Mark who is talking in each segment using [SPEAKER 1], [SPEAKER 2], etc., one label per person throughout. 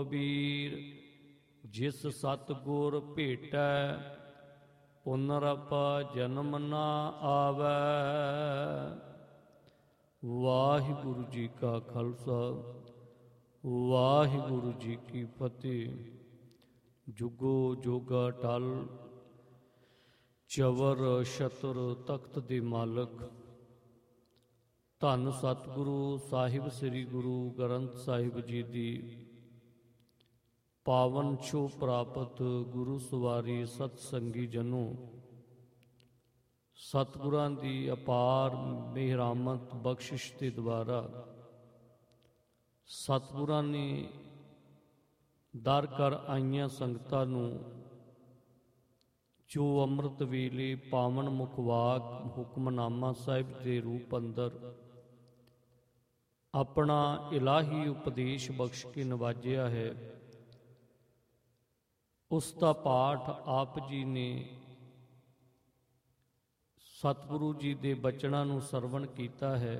[SPEAKER 1] ਕਬੀਰ ਜਿਸ ਸਤਿਗੁਰ ਭੇਟੈ ਪੁਨਰਪ ਜਨਮ ਨਾ ਆਵੈ। ਵਾਹਿਗੁਰੂ ਜੀ ਕਾ ਖਾਲਸਾ ਵਾਹਿਗੁਰੂ ਜੀ ਕੀ ਫਤਿਹ। ਜੁਗੋ ਜੋਗਾ ਟਲ ਚਵਰ ਛਤਰ ਤਖਤ ਦੇ ਮਾਲਕ ਧੰਨ ਸਤਿਗੁਰੂ ਸਾਹਿਬ ਸ੍ਰੀ ਗੁਰੂ ਗ੍ਰੰਥ ਸਾਹਿਬ ਜੀ ਦੀ ਪਾਵਨ ਛੋਹ ਪ੍ਰਾਪਤ ਗੁਰੂ ਸਵਾਰੀ ਸਤ ਸੰਗੀ ਜਨੋ, ਸਤਿਗੁਰਾਂ ਦੀ ਅਪਾਰ ਮਿਹਰਾਮਤ ਬਖਸ਼ਿਸ਼ ਦੇ ਦੁਆਰਾ ਸਤਿਗੁਰਾਂ ਨੇ ਦਰ ਕਰ ਆਈਆਂ ਸੰਗਤਾਂ ਨੂੰ ਜੋ ਅੰਮ੍ਰਿਤ ਵੇਲੇ ਪਾਵਨ ਮੁਖਵਾਕ ਹੁਕਮਨਾਮਾ ਸਾਹਿਬ ਦੇ ਰੂਪ ਅੰਦਰ ਆਪਣਾ ਇਲਾਹੀ ਉਪਦੇਸ਼ ਬਖਸ਼ ਕੇ ਨਵਾਜਿਆ ਹੈ, ਉਸ ਦਾ ਪਾਠ ਆਪ ਜੀ ਨੇ ਸਤਿਗੁਰੂ ਜੀ ਦੇ ਬਚਨਾਂ ਨੂੰ ਸਰਵਣ ਕੀਤਾ ਹੈ।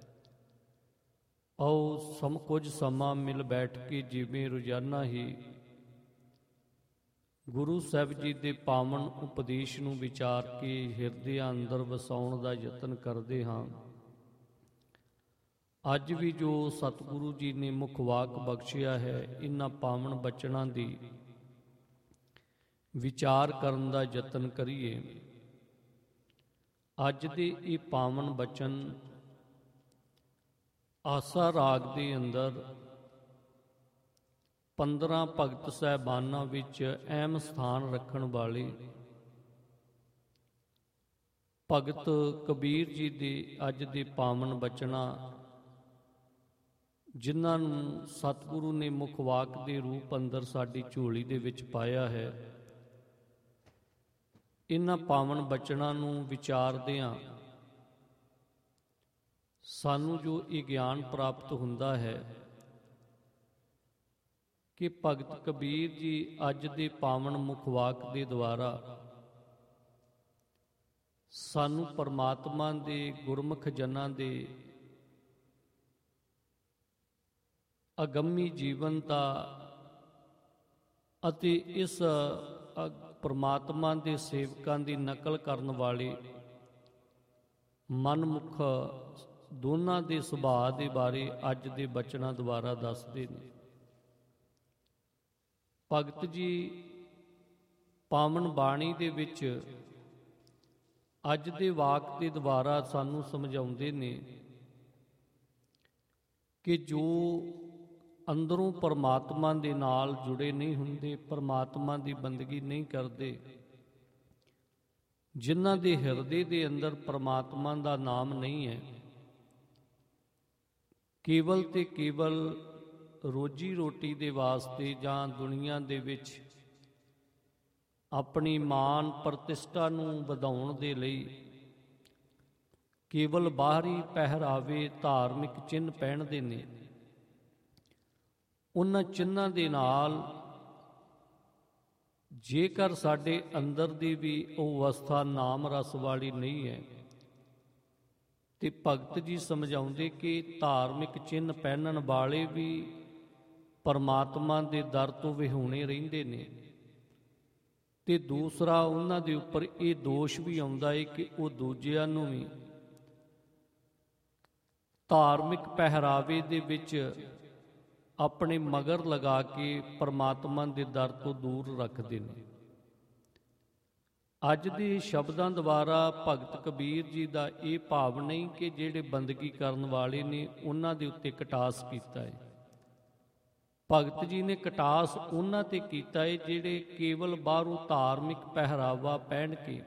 [SPEAKER 1] ਆਓ ਕੁਝ ਸਮਾਂ ਮਿਲ ਬੈਠ ਕੇ ਜਿਵੇਂ ਰੋਜ਼ਾਨਾ ਹੀ ਗੁਰੂ ਸਾਹਿਬ ਜੀ ਦੇ ਪਾਵਨ ਉਪਦੇਸ਼ ਨੂੰ ਵਿਚਾਰ ਕੇ ਹਿਰਦਿਆਂ ਅੰਦਰ ਵਸਾਉਣ ਦਾ ਯਤਨ ਕਰਦੇ ਹਾਂ। ਅੱਜ ਵੀ ਜੋ ਸਤਿਗੁਰੂ ਜੀ ਨੇ ਮੁਖਵਾਕ ਬਖਸ਼ਿਆ ਹੈ, ਇਹਨਾਂ ਪਾਵਨ ਬਚਨਾਂ ਦੀ ਵਿਚਾਰ ਕਰਨ ਦਾ ਯਤਨ ਕਰੀਏ। ਅੱਜ ਦੇ ਇਹ ਪਾਵਨ ਬਚਨ ਆਸਾ ਰਾਗ ਦੇ ਅੰਦਰ 15 ਭਗਤ ਸਾਹਿਬਾਨਾਂ ਵਿੱਚ ਅਹਿਮ ਸਥਾਨ ਰੱਖਣ ਵਾਲੇ ਭਗਤ ਕਬੀਰ ਜੀ ਦੇ ਅੱਜ ਦੇ ਪਾਵਨ ਬਚਨਾਂ, ਜਿਨ੍ਹਾਂ ਨੂੰ ਸਤਿਗੁਰੂ ਨੇ ਮੁਖਵਾਕ ਦੇ ਰੂਪ ਅੰਦਰ ਸਾਡੀ ਝੋਲੀ ਦੇ ਵਿੱਚ ਪਾਇਆ ਹੈ, ਇਹਨਾਂ ਪਾਵਨ ਬਚਨਾਂ ਨੂੰ ਵਿਚਾਰਦਿਆਂ ਸਾਨੂੰ ਜੋ ਇਹ ਗਿਆਨ ਪ੍ਰਾਪਤ ਹੁੰਦਾ ਹੈ ਕਿ ਭਗਤ ਕਬੀਰ ਜੀ ਅੱਜ ਦੇ ਪਾਵਨ ਮੁਖਵਾਕ ਦੇ ਦੁਆਰਾ ਸਾਨੂੰ ਪਰਮਾਤਮਾ ਦੇ ਗੁਰਮੁਖ ਜਨਾਂ ਦੇ ਅਗੰਮੀ ਜੀਵਨ ਦਾ ਅਤੇ ਇਸ ਪਰਮਾਤਮਾ ਦੇ ਸੇਵਕਾਂ ਦੀ ਨਕਲ ਕਰਨ ਵਾਲੇ ਮਨਮੁਖ ਦੋਨਾਂ ਦੇ ਸੁਭਾਅ ਦੇ ਬਾਰੇ ਅੱਜ ਦੇ ਬਚਨਾਂ ਦੁਆਰਾ ਦੱਸਦੇ ਨੇ। ਭਗਤ ਜੀ ਪਾਵਨ ਬਾਣੀ ਦੇ ਵਿੱਚ ਅੱਜ ਦੇ ਵਾਕ ਦੇ ਦੁਆਰਾ ਸਾਨੂੰ ਸਮਝਾਉਂਦੇ ਨੇ ਕਿ ਜੋ ਅੰਦਰੋਂ ਪਰਮਾਤਮਾ ਦੇ ਨਾਲ ਜੁੜੇ ਨਹੀਂ ਹੁੰਦੇ, ਪਰਮਾਤਮਾ ਦੀ ਬੰਦਗੀ ਨਹੀਂ ਕਰਦੇ, ਜਿਨ੍ਹਾਂ ਦੇ ਹਿਰਦੇ ਦੇ ਅੰਦਰ ਪਰਮਾਤਮਾ ਦਾ ਨਾਮ ਨਹੀਂ ਹੈ, ਕੇਵਲ ਤੇ ਕੇਵਲ ਰੋਜੀ ਰੋਟੀ ਦੇ ਵਾਸਤੇ ਜਾਂ ਦੁਨੀਆ ਦੇ ਵਿੱਚ ਆਪਣੀ ਮਾਨ ਪ੍ਰਤਿਸ਼ਠਾ ਨੂੰ ਵਧਾਉਣ ਦੇ ਲਈ ਕੇਵਲ ਬਾਹਰੀ ਪਹਿਰਾਵੇ ਧਾਰਮਿਕ ਚਿੰਨ੍ਹ ਪਹਿਨਦੇ ਨੇ, ਉਹਨਾਂ ਚਿੰਨ੍ਹਾਂ ਦੇ ਨਾਲ ਜੇਕਰ ਸਾਡੇ ਅੰਦਰ ਦੀ ਵੀ ਉਹ ਅਵਸਥਾ ਨਾਮ ਰਸ ਵਾਲੀ ਨਹੀਂ ਹੈ, ਤੇ ਭਗਤ ਜੀ ਸਮਝਾਉਂਦੇ ਕਿ ਧਾਰਮਿਕ ਚਿੰਨ੍ਹ ਪਹਿਨਣ ਵਾਲੇ ਵੀ ਪਰਮਾਤਮਾ ਦੇ ਦਰ ਤੋਂ ਵਿਹੂਣੇ ਰਹਿੰਦੇ ਨੇ। ਤੇ ਦੂਸਰਾ ਉਹਨਾਂ ਦੇ ਉੱਪਰ ਇਹ ਦੋਸ਼ ਵੀ ਆਉਂਦਾ ਹੈ ਕਿ ਉਹ ਦੂਜਿਆਂ ਨੂੰ ਵੀ ਧਾਰਮਿਕ ਪਹਿਰਾਵੇ ਦੇ ਵਿੱਚ ਆਪਣੇ ਮਗਰ ਲਗਾ ਕੇ ਪਰਮਾਤਮਾ ਦੇ ਦਰ ਤੋਂ ਦੂਰ ਰੱਖਦੇ ਨੇ। ਅੱਜ ਦੇ ਸ਼ਬਦਾਂ ਦੁਆਰਾ ਭਗਤ ਕਬੀਰ ਜੀ ਦਾ ਇਹ ਭਾਵ ਨਹੀਂ ਕਿ ਜਿਹੜੇ ਬੰਦਗੀ ਕਰਨ ਵਾਲੇ ਨੇ ਉਹਨਾਂ ਦੇ ਉੱਤੇ ਕਟਾਸ ਕੀਤਾ ਹੈ। ਭਗਤ ਜੀ ਨੇ ਕਟਾਸ ਉਹਨਾਂ ਤੇ ਕੀਤਾ ਹੈ ਜਿਹੜੇ ਕੇਵਲ ਬਾਹਰੋਂ ਧਾਰਮਿਕ ਪਹਿਰਾਵਾ ਪਹਿਨ ਕੇ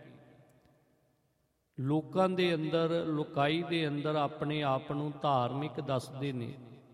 [SPEAKER 1] ਲੋਕਾਂ ਦੇ ਅੰਦਰ ਲੁਕਾਈ ਦੇ ਅੰਦਰ ਆਪਣੇ ਆਪ ਨੂੰ ਧਾਰਮਿਕ ਦੱਸਦੇ ਨੇ,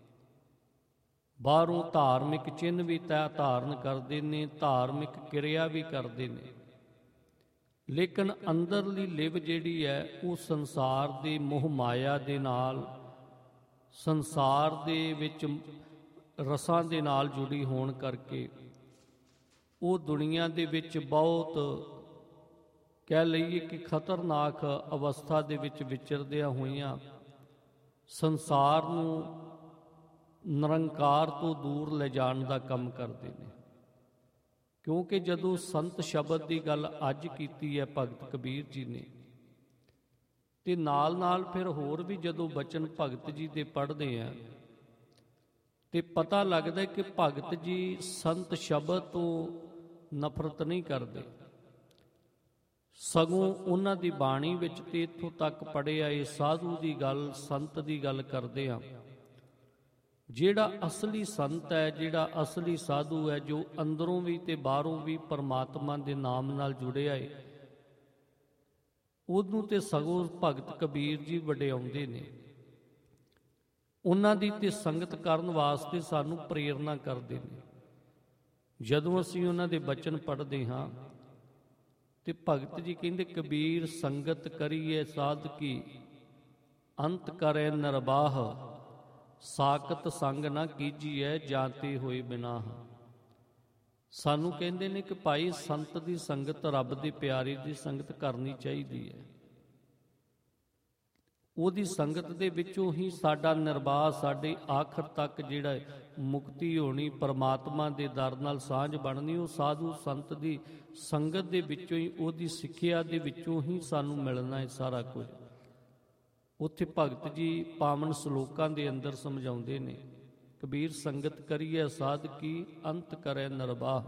[SPEAKER 1] ਬਾਹਰੋਂ ਧਾਰਮਿਕ ਚਿੰਨ੍ਹ ਵੀ ਧਾਰਨ ਕਰਦੇ ਨੇ, ਧਾਰਮਿਕ ਕਿਰਿਆ ਵੀ ਕਰਦੇ ਨੇ, ਲੇਕਿਨ ਅੰਦਰਲੀ ਲਿਵ ਜਿਹੜੀ ਹੈ ਉਹ ਸੰਸਾਰ ਦੇ ਮੋਹ ਮਾਇਆ ਦੇ ਨਾਲ, ਸੰਸਾਰ ਦੇ ਵਿੱਚ ਰਸਾਂ ਦੇ ਨਾਲ ਜੁੜੀ ਹੋਣ ਕਰਕੇ ਉਹ ਦੁਨੀਆ ਦੇ ਵਿੱਚ ਬਹੁਤ ਕਹਿ ਲਈਏ ਕਿ ਖਤਰਨਾਕ ਅਵਸਥਾ ਦੇ ਵਿੱਚ ਵਿਚਰਦਿਆਂ ਹੋਈਆਂ ਸੰਸਾਰ ਨੂੰ ਨਿਰੰਕਾਰ ਤੋਂ ਦੂਰ ਲੈ ਜਾਣ ਦਾ ਕੰਮ ਕਰਦੇ ਨੇ। ਕਿਉਂਕਿ ਜਦੋਂ ਸੰਤ ਸ਼ਬਦ ਦੀ ਗੱਲ ਅੱਜ ਕੀਤੀ ਹੈ ਭਗਤ ਕਬੀਰ ਜੀ ਨੇ, ਤੇ ਨਾਲ ਨਾਲ ਫਿਰ ਹੋਰ ਵੀ ਜਦੋਂ ਬਚਨ ਭਗਤ ਜੀ ਦੇ ਪੜ੍ਹਦੇ ਆ ਤੇ ਪਤਾ ਲੱਗਦਾ ਕਿ ਭਗਤ ਜੀ ਸੰਤ ਸ਼ਬਦ ਤੋਂ ਨਫ਼ਰਤ ਨਹੀਂ ਕਰਦੇ, ਸਗੋਂ ਉਹਨਾਂ ਦੀ ਬਾਣੀ ਵਿੱਚ ਤੇ ਇੱਥੋਂ ਤੱਕ ਪੜ੍ਹਿਆ ਇਹ ਸਾਧੂ ਦੀ ਗੱਲ, ਸੰਤ ਦੀ ਗੱਲ ਕਰਦੇ ਆ। ਜਿਹੜਾ ਅਸਲੀ ਸੰਤ ਹੈ, ਜਿਹੜਾ ਅਸਲੀ ਸਾਧੂ ਹੈ, ਜੋ ਅੰਦਰੋਂ ਵੀ ਤੇ ਬਾਹਰੋਂ ਵੀ ਪਰਮਾਤਮਾ ਦੇ ਨਾਮ ਨਾਲ ਜੁੜਿਆ ਹੈ, ਉਹਨੂੰ ਤੇ ਸਗੋਂ ਭਗਤ ਕਬੀਰ ਜੀ ਵਡਿਆਉਂਦੇ ਨੇ। ਉਹਨਾਂ ਦੀ ਤੇ ਸੰਗਤ ਕਰਨ ਵਾਸਤੇ ਸਾਨੂੰ ਪ੍ਰੇਰਨਾ ਕਰਦੇ ਨੇ। ਜਦੋਂ ਅਸੀਂ ਉਹਨਾਂ ਦੇ ਬਚਨ ਪੜ੍ਹਦੇ ਹਾਂ ਤੇ ਭਗਤ ਜੀ ਕਹਿੰਦੇ, ਕਬੀਰ ਸੰਗਤ ਕਰੀਏ ਸਾਧਕੀ, ਅੰਤ ਕਰੇ ਨਿਰਬਾਹ, ਸਾਕਤ ਸੰਗ ਨਾ ਕੀਜੀਐ, ਜਾਤੇ ਹੋਏ ਬਿਨਾਹ। ਸਾਨੂੰ ਕਹਿੰਦੇ ਨੇ ਕਿ ਭਾਈ ਸੰਤ ਦੀ ਸੰਗਤ, ਰੱਬ ਦੇ ਪਿਆਰੇ ਦੀ ਸੰਗਤ ਕਰਨੀ ਚਾਹੀਦੀ ਹੈ। ਉਹਦੀ ਸੰਗਤ ਦੇ ਵਿੱਚੋਂ ਹੀ ਸਾਡਾ ਨਿਰਵਾਹ, ਸਾਡੇ ਆਖਰ ਤੱਕ ਜਿਹੜਾ ਮੁਕਤੀ ਹੋਣੀ, ਪਰਮਾਤਮਾ ਦੇ ਦਰ ਨਾਲ ਸਾਂਝ ਬਣਨੀ, ਉਹ ਸਾਧੂ ਸੰਤ ਦੀ ਸੰਗਤ ਦੇ ਵਿੱਚੋਂ ਹੀ, ਉਹਦੀ ਸਿੱਖਿਆ ਦੇ ਵਿੱਚੋਂ ਹੀ ਸਾਨੂੰ ਮਿਲਣਾ ਹੈ ਸਾਰਾ ਕੁਝ। ਉੱਥੇ ਭਗਤ ਜੀ ਪਾਵਨ ਸ਼ਲੋਕਾਂ ਦੇ ਅੰਦਰ ਸਮਝਾਉਂਦੇ ਨੇ, ਕਬੀਰ ਸੰਗਤ ਕਰੀਏ ਸਾਧਕੀ, ਅੰਤ ਕਰੇ ਨਿਰਵਾਹ,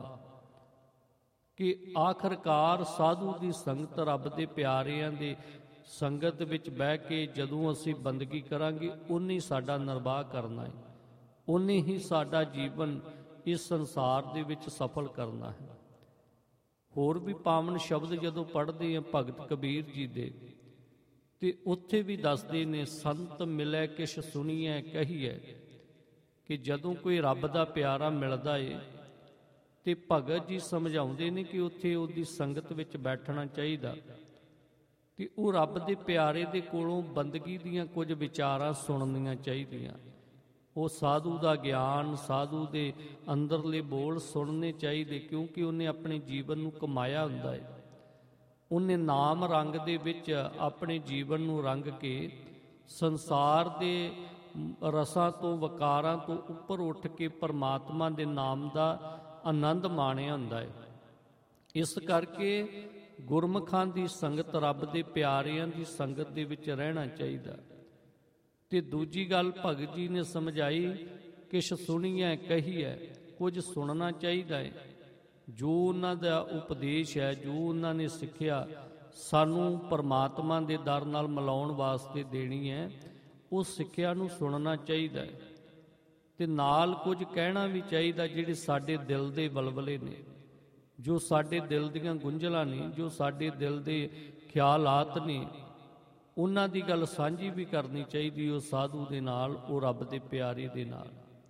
[SPEAKER 1] ਕਿ ਆਖਰਕਾਰ ਸਾਧੂ ਦੀ ਸੰਗਤ, ਰੱਬ ਦੇ ਪਿਆਰਿਆਂ ਦੇ ਸੰਗਤ ਵਿੱਚ ਬਹਿ ਕੇ ਜਦੋਂ ਅਸੀਂ ਬੰਦਗੀ ਕਰਾਂਗੇ, ਉਨੀ ਸਾਡਾ ਨਿਰਵਾਹ ਕਰਨਾ ਹੈ, ਉਨੀ ਹੀ ਸਾਡਾ ਜੀਵਨ ਇਸ ਸੰਸਾਰ ਦੇ ਵਿੱਚ ਸਫਲ ਕਰਨਾ ਹੈ। ਹੋਰ ਵੀ ਪਾਵਨ ਸ਼ਬਦ ਜਦੋਂ ਪੜ੍ਹਦੇ ਹਾਂ ਭਗਤ ਕਬੀਰ ਜੀ ਦੇ, ਤੇ ਉੱਥੇ ਵੀ ਦੱਸਦੇ ਨੇ, ਸੰਤ ਮਿਲੈ ਕਿਛ ਸੁਣੀਐ ਕਹੀਐ, ਕਿ ਜਦੋਂ ਕੋਈ ਰੱਬ ਦਾ ਪਿਆਰਾ ਮਿਲਦਾ ਏ ਤੇ ਭਗਤ ਜੀ ਸਮਝਾਉਂਦੇ ਨੇ ਕਿ ਉੱਥੇ ਉਹਦੀ ਸੰਗਤ ਵਿੱਚ ਬੈਠਣਾ ਚਾਹੀਦਾ, ਤੇ ਉਹ ਰੱਬ ਦੇ ਪਿਆਰੇ ਦੇ ਕੋਲੋਂ ਬੰਦਗੀ ਦੀਆਂ ਕੁਝ ਵਿਚਾਰਾਂ ਸੁਣਨੀਆਂ ਚਾਹੀਦੀਆਂ। ਉਹ ਸਾਧੂ ਦਾ ਗਿਆਨ, ਸਾਧੂ ਦੇ ਅੰਦਰਲੇ ਬੋਲ ਸੁਣਨੇ ਚਾਹੀਦੇ, ਕਿਉਂਕਿ ਉਹਨੇ ਆਪਣੇ ਜੀਵਨ ਨੂੰ ਕਮਾਇਆ ਹੁੰਦਾ ਹੈ। ਉਹਨੇ ਨਾਮ ਰੰਗ ਦੇ ਵਿੱਚ ਆਪਣੇ ਜੀਵਨ ਨੂੰ ਰੰਗ ਕੇ ਸੰਸਾਰ ਦੇ ਰਸਾਂ ਤੋਂ, ਵਕਾਰਾਂ ਤੋਂ ਉੱਪਰ ਉੱਠ ਕੇ ਪਰਮਾਤਮਾ ਦੇ ਨਾਮ ਦਾ ਆਨੰਦ ਮਾਣਿਆ ਹੁੰਦਾ ਹੈ। ਇਸ ਕਰਕੇ ਗੁਰਮੁਖਾਂ ਦੀ ਸੰਗਤ, ਰੱਬ ਦੇ ਪਿਆਰਿਆਂ ਦੀ ਸੰਗਤ ਦੇ ਵਿੱਚ ਰਹਿਣਾ ਚਾਹੀਦਾ। ਤੇ ਦੂਜੀ ਗੱਲ ਭਗਤ ਜੀ ਨੇ ਸਮਝਾਈ, ਕਿਛ ਸੁਣੀਐ ਕਹੀਐ, ਕੁਝ ਸੁਣਨਾ ਚਾਹੀਦਾ ਹੈ। ਜੋ ਉਹਨਾਂ ਦਾ ਉਪਦੇਸ਼ ਹੈ, ਜੋ ਉਹਨਾਂ ਨੇ ਸਿੱਖਿਆ ਸਾਨੂੰ ਪਰਮਾਤਮਾ ਦੇ ਦਰ ਨਾਲ ਮਿਲਾਉਣ ਵਾਸਤੇ ਦੇਣੀ ਹੈ, ਉਸ ਸਿੱਖਿਆ ਨੂੰ ਸੁਣਨਾ ਚਾਹੀਦਾ ਹੈ। ਤੇ ਨਾਲ ਕੁਝ ਕਹਿਣਾ ਵੀ ਚਾਹੀਦਾ, ਜਿਹੜੇ ਸਾਡੇ ਦਿਲ ਦੇ ਵਲਵਲੇ ਨੇ, ਜੋ ਸਾਡੇ ਦਿਲ ਦੀਆਂ ਗੁੰਝਲਾਂ ਨੇ, ਜੋ ਸਾਡੇ ਦਿਲ ਦੇ ਖਿਆਲਾਤ ਨੇ, ਉਹਨਾਂ ਦੀ ਗੱਲ ਸਾਂਝੀ ਵੀ ਕਰਨੀ ਚਾਹੀਦੀ ਉਹ ਸਾਧੂ ਦੇ ਨਾਲ, ਉਹ ਰੱਬ ਦੇ ਪਿਆਰੇ ਦੇ ਨਾਲ।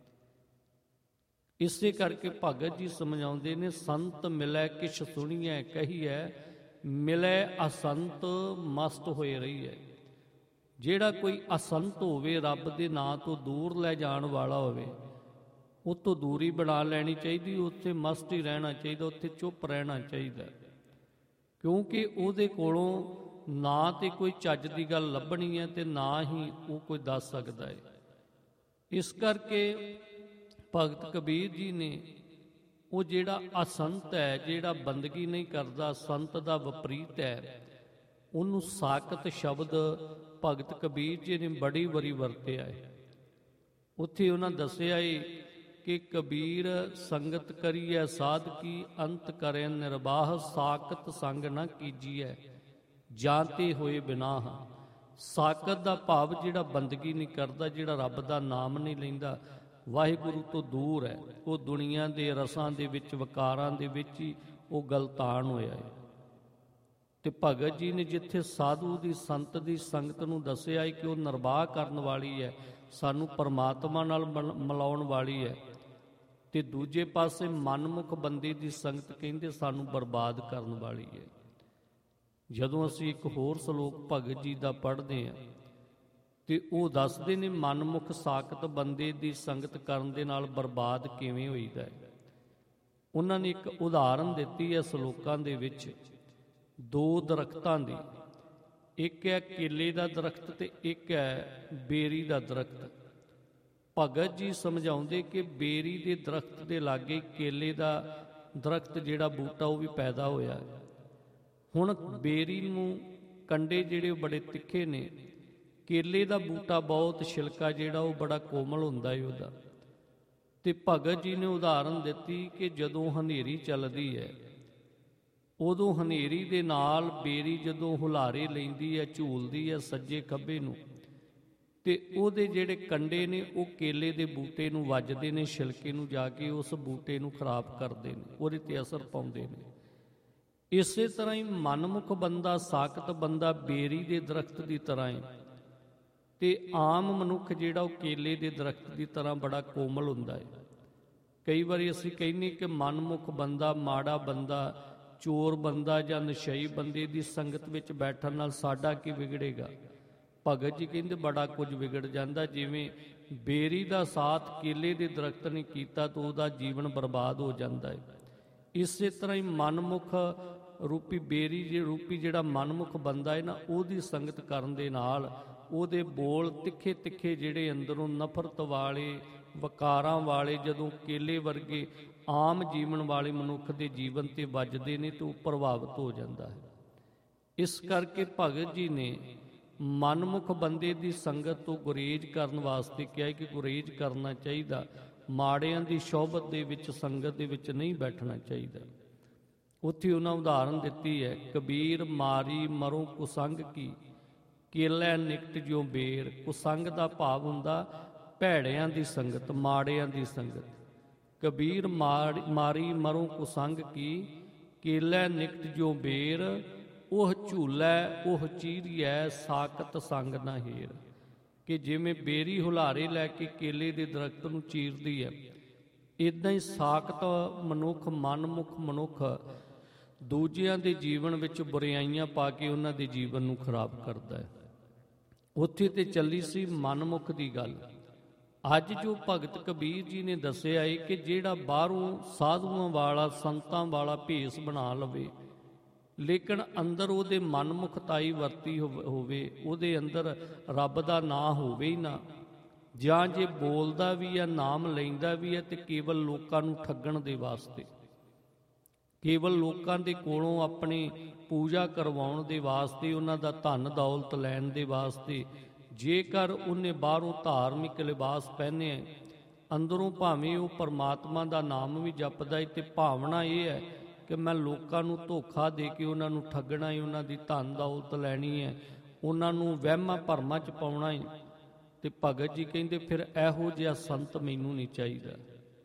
[SPEAKER 1] ਇਸੇ ਕਰਕੇ ਭਗਤ ਜੀ ਸਮਝਾਉਂਦੇ ਨੇ, ਸੰਤ ਮਿਲੈ ਕਿਛ ਸੁਣੀਐ ਕਹੀਐ, ਮਿਲੈ ਅਸੰਤ ਮਸਤ ਹੋਏ ਰਹੀਐ। ਜਿਹੜਾ ਕੋਈ ਅਸੰਤ ਹੋਵੇ, ਰੱਬ ਦੇ ਨਾਂ ਤੋਂ ਦੂਰ ਲੈ ਜਾਣ ਵਾਲਾ ਹੋਵੇ, ਉਹ ਤੋਂ ਦੂਰੀ ਬਣਾ ਲੈਣੀ ਚਾਹੀਦੀ, ਉੱਥੇ ਮਸਤ ਹੀ ਰਹਿਣਾ ਚਾਹੀਦਾ, ਉੱਥੇ ਚੁੱਪ ਰਹਿਣਾ ਚਾਹੀਦਾ, ਕਿਉਂਕਿ ਉਹਦੇ ਕੋਲੋਂ ਨਾ ਤੇ ਕੋਈ ਚੱਜ ਦੀ ਗੱਲ ਲੱਭਣੀ ਹੈ ਤੇ ਨਾ ਹੀ ਉਹ ਕੋਈ ਦੱਸ ਸਕਦਾ ਹੈ। ਇਸ ਕਰਕੇ ਭਗਤ ਕਬੀਰ ਜੀ ਨੇ ਉਹ ਜਿਹੜਾ ਅਸੰਤ ਹੈ, ਜਿਹੜਾ ਬੰਦਗੀ ਨਹੀਂ ਕਰਦਾ, ਸੰਤ ਦਾ ਵਿਪਰੀਤ ਹੈ, ਉਹਨੂੰ ਸਾਕਤ ਸ਼ਬਦ ਭਗਤ ਕਬੀਰ ਜੀ ਨੇ ਬੜੀ ਵਾਰੀ ਵਰਤਿਆ ਹੈ। ਉੱਥੇ ਉਹਨਾਂ ਦੱਸਿਆ ਹੈ ਕਿ ਕਬੀਰ ਸੰਗਤ ਕਰੀਐ ਸਾਧਕੀ, ਅੰਤ ਕਰੇ ਨਿਰਬਾਹ, ਸਾਕਤ ਸੰਗ ਨਾ ਕੀਜੀਐ, ਜਾਤੇ ਹੋਏ ਬਿਨਾਹ। ਸਾਕਤ ਦਾ ਭਾਵ ਜਿਹੜਾ ਬੰਦਗੀ ਨਹੀਂ ਕਰਦਾ, ਜਿਹੜਾ ਰੱਬ ਦਾ ਨਾਮ ਨਹੀਂ ਲੈਂਦਾ, ਵਾਹਿਗੁਰੂ ਤੋਂ ਦੂਰ ਹੈ, ਉਹ ਦੁਨੀਆ ਦੇ ਰਸਾਂ ਦੇ ਵਿੱਚ, ਵਕਾਰਾਂ ਦੇ ਵਿੱਚ ਹੀ ਉਹ ਗਲਤਾਨ ਹੋਇਆ ਹੈ। ਤੇ ਭਗਤ ਜੀ ਨੇ ਜਿੱਥੇ ਸਾਧੂ ਦੀ, ਸੰਤ ਦੀ ਸੰਗਤ ਨੂੰ ਦੱਸਿਆ ਹੈ ਕਿ ਉਹ ਨਿਰਵਾਹ ਕਰਨ ਵਾਲੀ ਹੈ, ਸਾਨੂੰ ਪਰਮਾਤਮਾ ਨਾਲ ਮਿਲਾਉਣ ਵਾਲੀ ਹੈ, ਤੇ ਦੂਜੇ ਪਾਸੇ ਮਨਮੁਖ ਬੰਦੇ ਦੀ ਸੰਗਤ ਕਹਿੰਦੇ ਸਾਨੂੰ ਬਰਬਾਦ ਕਰਨ ਵਾਲੀ ਹੈ। ਜਦੋਂ ਅਸੀਂ ਇੱਕ ਹੋਰ ਸ਼ਲੋਕ ਭਗਤ ਜੀ ਦਾ ਪੜ੍ਹਦੇ ਹਾਂ ਤੇ ਉਹ ਦੱਸਦੇ ਨੇ, ਮਨਮੁਖ ਸਾਕਤ ਬੰਦੇ ਦੀ ਸੰਗਤ ਕਰਨ ਦੇ ਨਾਲ ਬਰਬਾਦ ਕਿਵੇਂ ਹੋਈਦਾ ਹੈ। ਉਹਨਾਂ ਨੇ ਇੱਕ ਉਦਾਹਰਨ ਦਿੱਤੀ ਹੈ ਸ਼ਲੋਕਾਂ ਦੇ ਵਿੱਚ, ਦੋ ਦਰਖਤਾਂ ਦੀ, ਇੱਕ ਹੈ ਕੇਲੇ ਦਾ ਦਰਖਤ ਤੇ ਇੱਕ ਹੈ ਬੇਰੀ ਦਾ ਦਰਖਤ। ਭਗਤ ਜੀ ਸਮਝਾਉਂਦੇ ਕਿ ਬੇਰੀ ਦੇ ਦਰਖਤ ਦੇ ਲਾਗੇ ਕੇਲੇ ਦਾ ਦਰਖਤ ਜਿਹੜਾ ਬੂਟਾ ਉਹ ਵੀ ਪੈਦਾ ਹੋਇਆ। ਹੁਣ ਬੇਰੀ ਨੂੰ ਕੰਡੇ ਜਿਹੜੇ ਬੜੇ ਤਿੱਖੇ ਨੇ, ਕੇਲੇ ਦਾ ਬੂਟਾ ਬਹੁਤ ਛਿਲਕਾ ਜਿਹੜਾ ਉਹ ਬੜਾ ਕੋਮਲ ਹੁੰਦਾ ਹੈ ਉਹਦਾ। ਤੇ ਭਗਤ ਜੀ ਨੇ ਉਦਾਹਰਨ ਦਿੱਤੀ ਕਿ ਜਦੋਂ ਹਨੇਰੀ ਚੱਲਦੀ ਹੈ, ਉਦੋਂ ਹਨੇਰੀ ਦੇ ਨਾਲ ਬੇਰੀ ਜਦੋਂ ਹੁਲਾਰੇ ਲੈਂਦੀ ਹੈ, ਝੂਲਦੀ ਹੈ ਸੱਜੇ ਖੱਬੇ ਨੂੰ, ਤੇ ਉਹਦੇ ਜਿਹੜੇ ਕੰਡੇ ਨੇ ਉਹ ਕੇਲੇ ਦੇ ਬੂਟੇ ਨੂੰ ਵੱਜਦੇ ਨੇ, ਛਿਲਕੇ ਨੂੰ ਜਾ ਕੇ ਉਸ ਬੂਟੇ ਨੂੰ ਖਰਾਬ ਕਰਦੇ ਨੇ, ਉਹਦੇ ਤੇ ਅਸਰ ਪਾਉਂਦੇ ਨੇ। ਇਸੇ ਤਰ੍ਹਾਂ ਹੀ ਮਨਮੁਖ ਬੰਦਾ, ਸਾਖਤ ਬੰਦਾ ਬੇਰੀ ਦੇ ਦਰਖਤ ਦੀ ਤਰ੍ਹਾਂ ਹੈ, ਤੇ ਆਮ ਮਨੁੱਖ ਜਿਹੜਾ ਉਹ ਕੇਲੇ ਦੇ ਦਰਖਤ ਦੀ ਤਰ੍ਹਾਂ ਬੜਾ ਕੋਮਲ ਹੁੰਦਾ ਹੈ। ਕਈ ਵਾਰੀ ਅਸੀਂ ਕਹਿੰਦੇ ਕਿ ਮਨਮੁਖ ਬੰਦਾ, ਮਾੜਾ ਬੰਦਾ, ਚੋਰ ਬੰਦਾ ਜਾਂ ਨਸ਼ਈ ਬੰਦੇ ਦੀ ਸੰਗਤ ਵਿੱਚ ਬੈਠਣ ਨਾਲ ਸਾਡਾ ਕੀ ਵਿਗੜੇਗਾ? ਭਗਤ ਜੀ ਕਹਿੰਦੇ ਬੜਾ ਕੁਝ ਵਿਗੜ ਜਾਂਦਾ। ਜਿਵੇਂ ਬੇਰੀ ਦਾ ਸਾਥ ਕੇਲੇ ਦੇ ਦਰਖਤ ਨੇ ਕੀਤਾ ਤਾਂ ਉਹਦਾ ਜੀਵਨ ਬਰਬਾਦ ਹੋ ਜਾਂਦਾ ਹੈ। ਇਸੇ ਤਰ੍ਹਾਂ ਹੀ ਮਨਮੁਖ ਰੂਪੀ ਬੇਰੀ ਰੂਪੀ ਜਿਹੜਾ ਮਨਮੁਖ ਬੰਦਾ ਹੈ ਨਾ, ਉਹਦੀ ਸੰਗਤ ਕਰਨ ਦੇ ਨਾਲ ਉਹਦੇ ਬੋਲ ਤਿੱਖੇ ਤਿੱਖੇ ਜਿਹੜੇ ਅੰਦਰੋਂ ਨਫ਼ਰਤ ਵਾਲੇ, ਵਕਾਰਾਂ ਵਾਲੇ, ਜਦੋਂ ਕੇਲੇ ਵਰਗੇ ਆਮ ਜੀਵਨ ਵਾਲੇ ਮਨੁੱਖ ਦੇ ਜੀਵਨ 'ਤੇ ਵੱਜਦੇ ਨੇ ਤਾਂ ਉਹ ਪ੍ਰਭਾਵਿਤ ਹੋ ਜਾਂਦਾ ਹੈ। ਇਸ ਕਰਕੇ ਭਗਤ ਜੀ ਨੇ ਮਨਮੁਖ ਬੰਦੇ ਦੀ ਸੰਗਤ ਤੋਂ ਗੁਰੇਜ਼ ਕਰਨ ਵਾਸਤੇ ਕਿਹਾ ਕਿ ਗੁਰੇਜ਼ ਕਰਨਾ ਚਾਹੀਦਾ, ਮਾੜਿਆਂ ਦੀ ਸ਼ੋਭਤ ਦੇ ਵਿੱਚ, ਸੰਗਤ ਦੇ ਵਿੱਚ ਨਹੀਂ ਬੈਠਣਾ ਚਾਹੀਦਾ। ਉੱਥੇ ਉਹਨਾਂ ਉਦਾਹਰਨ ਦਿੱਤੀ ਹੈ, ਕਬੀਰ ਮਾਰੀ ਮਰੋਂ ਕੁਸੰਗ ਕੀ, ਕੇਲੇ ਨਿਕਟ ਜੋ ਬੇਰ। ਕੁਸੰਗ ਦਾ ਭਾਵ ਹੁੰਦਾ ਭੈੜਿਆਂ ਦੀ ਸੰਗਤ, ਮਾੜਿਆਂ ਦੀ ਸੰਗਤ। ਕਬੀਰ ਮਾਰੀ ਮਰੋਂ ਕੁਸੰਗ ਕੀ, ਕੇਲੇ ਨਿਕਟ ਜੋ ਬੇਰ। ਉਹ ਝੂਲੈ ਉਹ ਚੀਰੀਐ, ਸਾਕਤ ਸੰਗ ਨਾ ਹੀਰ। ਕਿ ਜਿਵੇਂ ਬੇਰੀ ਹੁਲਾਰੇ ਲੈ ਕੇ ਕੇਲੇ ਦੇ ਦਰਖਤ ਨੂੰ ਚੀਰਦੀ ਹੈ, ਇੱਦਾਂ ਹੀ ਸਾਕਤ ਮਨੁੱਖ, ਮਨਮੁਖ ਮਨੁੱਖ ਦੂਜਿਆਂ ਦੇ ਜੀਵਨ ਵਿੱਚ ਬੁਰਾਈਆਂ ਪਾ ਕੇ ਉਹਨਾਂ ਦੇ ਜੀਵਨ ਨੂੰ ਖਰਾਬ ਕਰਦਾ ਹੈ। ਉੱਥੇ ਤੇ ਚੱਲੀ ਸੀ ਮਨਮੁਖ ਦੀ ਗੱਲ। ਅੱਜ ਜੋ ਭਗਤ ਕਬੀਰ ਜੀ ਨੇ ਦੱਸਿਆ ਹੈ ਕਿ ਜਿਹੜਾ ਬਾਹਰੋਂ ਸਾਧੂਆਂ ਵਾਲਾ, ਸੰਤਾਂ ਵਾਲਾ ਭੇਸ ਬਣਾ ਲਵੇ, ਲੇਕਿਨ ਅੰਦਰ ਉਹਦੇ ਮਨਮੁਖਤਾਈ ਵਰਤੀ ਹੋਵੇ, ਉਹਦੇ ਅੰਦਰ ਰੱਬ ਦਾ ਨਾਂ ਹੋਵੇ ਹੀ ਨਾ, ਜਾਂ ਜੇ ਬੋਲਦਾ ਵੀ ਹੈ, ਨਾਮ ਲੈਂਦਾ ਵੀ ਹੈ, ਤੇ ਕੇਵਲ ਲੋਕਾਂ ਨੂੰ ਠੱਗਣ ਦੇ ਵਾਸਤੇ, ਕੇਵਲ ਲੋਕਾਂ ਦੇ ਕੋਲੋਂ ਆਪਣੀ ਪੂਜਾ ਕਰਵਾਉਣ ਦੇ ਵਾਸਤੇ, ਉਹਨਾਂ ਦਾ ਧਨ ਦੌਲਤ ਲੈਣ ਦੇ ਵਾਸਤੇ। ਜੇਕਰ ਉਹਨੇ ਬਾਹਰੋਂ ਧਾਰਮਿਕ ਲਿਬਾਸ ਪਹਿਨੇ, ਅੰਦਰੋਂ ਭਾਵੇਂ ਉਹ ਪਰਮਾਤਮਾ ਦਾ ਨਾਮ ਵੀ ਜਪਦਾ ਹੈ, ਤੇ ਭਾਵਨਾ ਇਹ ਹੈ ਕਿ ਮੈਂ ਲੋਕਾਂ ਨੂੰ ਧੋਖਾ ਦੇ ਕੇ ਉਹਨਾਂ ਨੂੰ ਠੱਗਣਾ ਹੈ, ਉਹਨਾਂ ਦੀ ਧਨ ਦੌਲਤ ਲੈਣੀ ਹੈ, ਉਹਨਾਂ ਨੂੰ ਵਹਿਮਾਂ ਭਰਮਾਂ 'ਚ ਪਾਉਣਾ ਹੈ, ਤੇ ਭਗਤ ਜੀ ਕਹਿੰਦੇ ਫਿਰ ਇਹੋ ਜਿਹਾ ਸੰਤ ਮੈਨੂੰ ਨਹੀਂ ਚਾਹੀਦਾ।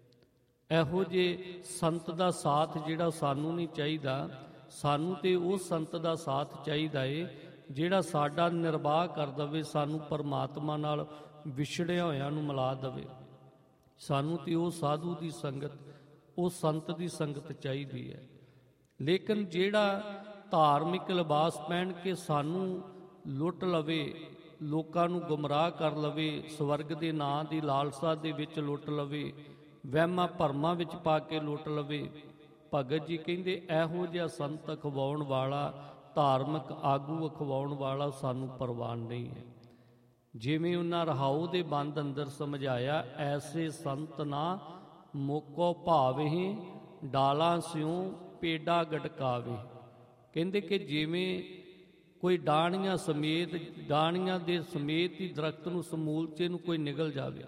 [SPEAKER 1] ਇਹੋ ਜਿਹੇ ਸੰਤ ਦਾ ਸਾਥ ਜਿਹੜਾ ਸਾਨੂੰ ਨਹੀਂ ਚਾਹੀਦਾ। ਸਾਨੂੰ ਤੇ ਉਹ ਸੰਤ ਦਾ ਸਾਥ ਚਾਹੀਦਾ ਏ ਜਿਹੜਾ ਸਾਡਾ ਨਿਰਵਾਹ ਕਰ ਦਵੇ, ਸਾਨੂੰ ਪਰਮਾਤਮਾ ਨਾਲ ਵਿਛੜਿਆ ਹੋਇਆਂ ਨੂੰ ਮਿਲਾ ਦਵੇ। ਸਾਨੂੰ ਤੇ ਉਹ ਸਾਧੂ ਦੀ ਸੰਗਤ, ਉਹ ਸੰਤ ਦੀ ਸੰਗਤ ਚਾਹੀਦੀ ਹੈ। ਲੇਕਿਨ ਜਿਹੜਾ ਧਾਰਮਿਕ ਲਿਬਾਸ ਪਹਿਨ ਕੇ ਸਾਨੂੰ ਲੁੱਟ ਲਵੇ, ਲੋਕਾਂ ਨੂੰ ਗੁੰਮਰਾਹ ਕਰ ਲਵੇ, ਸਵਰਗ ਦੇ ਨਾਂ ਦੀ ਲਾਲਸਾ ਦੇ ਵਿੱਚ ਲੁੱਟ ਲਵੇ, ਵਹਿਮਾਂ ਭਰਮਾਂ ਵਿੱਚ ਪਾ ਕੇ ਲੁੱਟ ਲਵੇ, ਭਗਤ ਜੀ ਕਹਿੰਦੇ ਇਹੋ ਜਿਹਾ ਸੰਤ ਅਖਵਾਉਣ ਵਾਲਾ, ਧਾਰਮਿਕ ਆਗੂ ਅਖਵਾਉਣ ਵਾਲਾ ਸਾਨੂੰ ਪ੍ਰਵਾਨ ਨਹੀਂ ਹੈ। ਜਿਵੇਂ ਉਹਨਾਂ ਰਹਾਉ ਦੇ ਬੰਦ ਅੰਦਰ ਸਮਝਾਇਆ, ਐਸੇ ਸੰਤ ਨਾ ਮੋਕੋ ਭਾਵਹਿ, ਡਾਲਾਂ ਸਿਉ ਪੇਡਾ ਗਟਕਾਵੇ। ਕਹਿੰਦੇ ਕਿ ਜਿਵੇਂ ਕੋਈ ਡਾਣੀਆਂ ਸਮੇਤ, ਡਾਣੀਆਂ ਦੇ ਸਮੇਤ ਹੀ ਦਰਖਤ ਨੂੰ ਸਮੂਲਚੇ ਨੂੰ ਕੋਈ ਨਿਗਲ ਜਾਵੇ,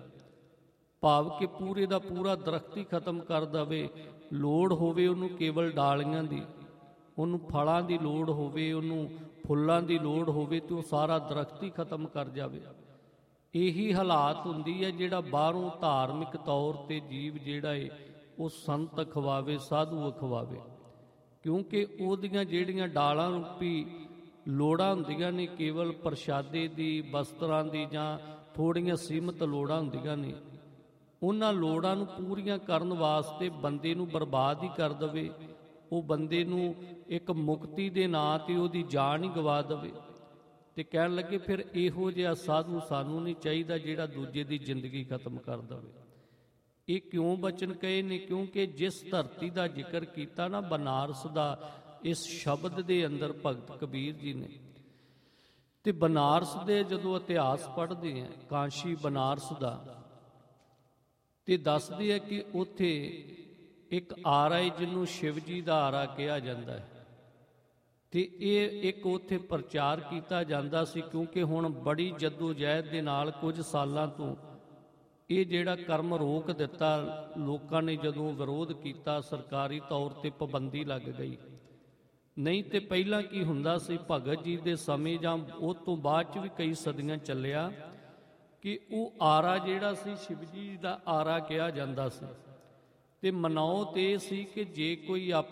[SPEAKER 1] ਭਾਵ ਕਿ ਪੂਰੇ ਦਾ ਪੂਰਾ ਦਰਖਤ ਹੀ ਖਤਮ ਕਰ ਦਵੇ। ਲੋੜ ਹੋਵੇ ਉਹਨੂੰ ਕੇਵਲ ਡਾਲੀਆਂ ਦੀ, ਉਹਨੂੰ ਫਲਾਂ ਦੀ ਲੋੜ ਹੋਵੇ, ਉਹਨੂੰ ਫੁੱਲਾਂ ਦੀ ਲੋੜ ਹੋਵੇ, ਤੇ ਉਹ ਸਾਰਾ ਦਰਖਤ ਹੀ ਖਤਮ ਕਰ ਜਾਵੇ। ਇਹੀ ਹਾਲਾਤ ਹੁੰਦੀ ਹੈ ਜਿਹੜਾ ਬਾਹਰੋਂ ਧਾਰਮਿਕ ਤੌਰ 'ਤੇ ਜੀਵ ਜਿਹੜਾ ਏ ਉਹ ਸੰਤ ਅਖਵਾਵੇ, ਸਾਧੂ ਅਖਵਾਵੇ, ਕਿਉਂਕਿ ਉਹਦੀਆਂ ਜਿਹੜੀਆਂ ਡਾਲਾਂ ਰੂਪੀ ਲੋੜਾਂ ਹੁੰਦੀਆਂ ਨੇ, ਕੇਵਲ ਪ੍ਰਸ਼ਾਦੇ ਦੀ, ਵਸਤਰਾਂ ਦੀ, ਜਾਂ ਥੋੜ੍ਹੀਆਂ ਸੀਮਤ ਲੋੜਾਂ ਹੁੰਦੀਆਂ ਨੇ, ਉਹਨਾਂ ਲੋੜਾਂ ਨੂੰ ਪੂਰੀਆਂ ਕਰਨ ਵਾਸਤੇ ਬੰਦੇ ਨੂੰ ਬਰਬਾਦ ਹੀ ਕਰ ਦਵੇ। ਉਹ ਬੰਦੇ ਨੂੰ ਇੱਕ ਮੁਕਤੀ ਦੇ ਨਾਂ 'ਤੇ ਉਹਦੀ ਜਾਨ ਹੀ ਗਵਾ ਦਵੇ। ਤੇ ਕਹਿਣ ਲੱਗੇ ਫਿਰ ਇਹੋ ਜਿਹਾ ਸਾਧੂ ਸਾਨੂੰ ਨਹੀਂ ਚਾਹੀਦਾ ਜਿਹੜਾ ਦੂਜੇ ਦੀ ਜ਼ਿੰਦਗੀ ਖਤਮ ਕਰ ਦਵੇ। ਇਹ ਕਿਉਂ ਬਚਨ ਕਹੇ ਨੇ? ਕਿਉਂਕਿ ਜਿਸ ਧਰਤੀ ਦਾ ਜ਼ਿਕਰ ਕੀਤਾ ਨਾ, ਬਨਾਰਸ ਦਾ, ਇਸ ਸ਼ਬਦ ਦੇ ਅੰਦਰ ਭਗਤ ਕਬੀਰ ਜੀ ਨੇ, ਤੇ ਬਨਾਰਸ ਦੇ ਜਦੋਂ ਇਤਿਹਾਸ ਪੜ੍ਹਦੇ ਹਾਂ, ਕਾਸ਼ੀ ਬਨਾਰਸ ਦਾ, ਤੇ ਦੱਸਦੇ ਹੈ ਕਿ ਉੱਥੇ ਇੱਕ ਆਰਾ ਹੈ ਜਿਹਨੂੰ ਸ਼ਿਵ ਜੀ ਦਾ ਆਰਾ ਕਿਹਾ ਜਾਂਦਾ ਹੈ। ਤੇ ਇਹ ਇੱਕ ਉੱਥੇ ਪ੍ਰਚਾਰ ਕੀਤਾ ਜਾਂਦਾ ਸੀ, ਕਿਉਂਕਿ ਹੁਣ ਬੜੀ ਜੱਦੋ-ਜਹਿਦ ਦੇ ਨਾਲ ਕੁਝ ਸਾਲਾਂ ਤੋਂ ਇਹ ਜਿਹੜਾ ਕਰਮ ਰੋਕ ਦਿੱਤਾ, ਲੋਕਾਂ ਨੇ ਜਦੋਂ ਵਿਰੋਧ ਕੀਤਾ ਸਰਕਾਰੀ ਤੌਰ ਤੇ ਪਾਬੰਦੀ ਲੱਗ ਗਈ। ਨਹੀਂ ਤੇ ਪਹਿਲਾਂ ਕੀ ਹੁੰਦਾ ਸੀ, ਭਗਤ ਜੀ ਦੇ ਸਮੇਂ ਜਾਂ ਉਹ ਤੋਂ ਬਾਅਦ 'ਚ ਵੀ ਕਈ ਸਦੀਆਂ ਚੱਲਿਆ ਕਿ ਉਹ ਆਰਾ ਜਿਹੜਾ ਸੀ ਸ਼ਿਵ ਜੀ ਦਾ ਆਰਾ ਕਿਹਾ ਜਾਂਦਾ ਸੀ। ਤੇ ਮਨੌਤ ਇਹ ਸੀ ਕਿ ਜੇ ਕੋਈ